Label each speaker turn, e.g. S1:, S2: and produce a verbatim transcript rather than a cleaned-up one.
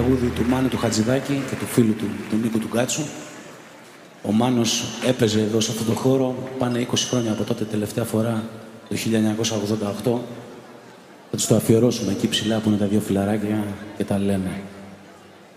S1: τραγούδι του Μάνου του Χατζηδάκη και του φίλου του, του Νίκου του Κάτσου. Ο Μάνος έπαιζε εδώ σε αυτόν τον χώρο, πάνε είκοσι χρόνια από τότε, τελευταία φορά το χίλια εννιακόσια ογδόντα οκτώ. Θα τους το αφιερώσουμε εκεί ψηλά που είναι τα δύο φιλαράκια και τα λέμε.